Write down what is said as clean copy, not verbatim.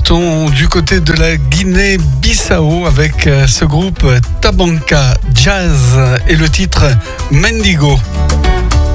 partons du côté de la Guinée-Bissau avec ce groupe Tabanka Jazz et le titre Mendigo.